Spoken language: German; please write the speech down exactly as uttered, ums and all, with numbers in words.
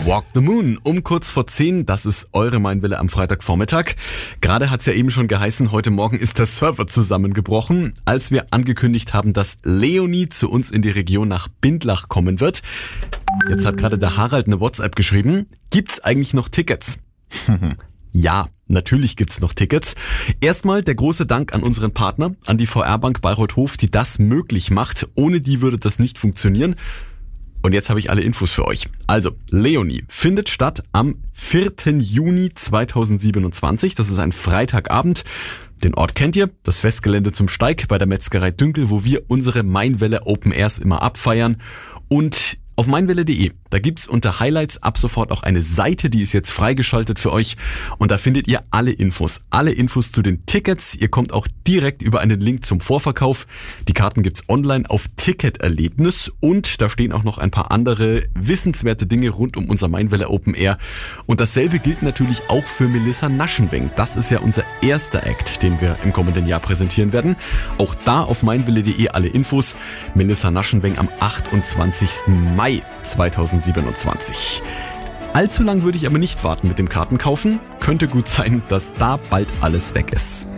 Walk the Moon um kurz vor zehn, das ist eure Meinwelle am Freitagvormittag. Gerade hat's ja eben schon geheißen, heute Morgen ist der Server zusammengebrochen, als wir angekündigt haben, dass Leonie zu uns in die Region nach Bindlach kommen wird. Jetzt hat gerade der Harald eine WhatsApp geschrieben, gibt's eigentlich noch Tickets? Ja, natürlich gibt's noch Tickets. Erstmal der große Dank an unseren Partner, an die V R-Bank Bayreuth-Hof, die das möglich macht. Ohne die würde das nicht funktionieren. Und jetzt habe ich alle Infos für euch. Also, Leonie findet statt am vierten Juni zweitausendsiebenundzwanzig. Das ist ein Freitagabend. Den Ort kennt ihr, das Festgelände zum Steig bei der Metzgerei Dünkel, wo wir unsere Meinwelle Open Airs immer abfeiern. Und auf meinwelle punkt de, da gibt's unter Highlights ab sofort auch eine Seite, die ist jetzt freigeschaltet für euch. Und da findet ihr alle Infos, alle Infos zu den Tickets. Ihr kommt auch direkt über einen Link zum Vorverkauf. Die Karten gibt's online auf Ticketerlebnis und da stehen auch noch ein paar andere wissenswerte Dinge rund um unser Meinwelle Open Air. Und dasselbe gilt natürlich auch für Melissa Naschenweng. Das ist ja unser erster Act, den wir im kommenden Jahr präsentieren werden. Auch da auf meinwelle punkt de alle Infos. Melissa Naschenweng am achtundzwanzigsten Mai zweitausendsiebenundzwanzig. Allzu lang würde ich aber nicht warten mit dem Kartenkaufen. Könnte gut sein, dass da bald alles weg ist.